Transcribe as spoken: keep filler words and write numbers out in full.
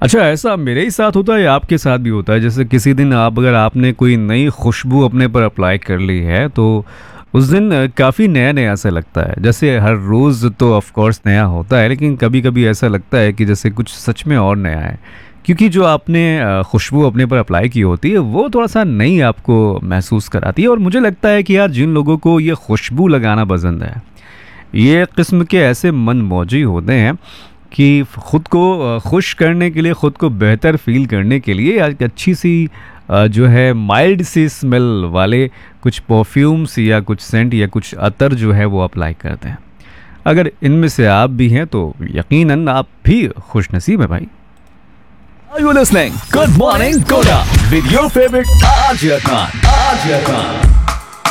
अच्छा, ऐसा मेरे ही साथ होता है या आपके साथ भी होता है? जैसे किसी दिन आप अगर आपने कोई नई खुशबू अपने पर अप्लाई कर ली है तो उस दिन काफ़ी नया-नया सा लगता है। जैसे हर रोज़ तो ऑफ़ कोर्स नया होता है, लेकिन कभी-कभी ऐसा लगता है कि जैसे कुछ सच में और नया है। क्योंकि जो आपने अ, खुशबू अपने पर अप्लाई की होती है वो थोड़ा-सा नई आपको महसूस कराती है, और मुझे लगता है कि यार जिन लोगों को ये खुशबू लगाना पसंद है, ये किस्म के ऐसे मनमौजी होते हैं कि खुद को अ, खुश करने के लिए, खुद को बेहतर फ़ील करने के लिए एक अच्छी-सी अ, जो है माइल्ड सी स्मेल वाले कुछ परफ्यूम्स या कुछ सेंट या कुछ अतर जो है वो अप्लाई करते हैं। अगर इनमें से आप भी हैं तो यकीनन आप भी खुशनसीब हैं भाई। Are you listening? Good morning, Koda. With your favorite R J Khan. R J Khan.